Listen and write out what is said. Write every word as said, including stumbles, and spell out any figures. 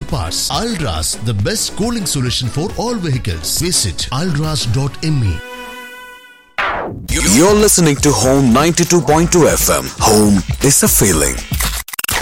parts. Alras, the best cooling solution for all vehicles. Visit alras dot me. You're listening to Home ninety-two point two F M. Home is a feeling.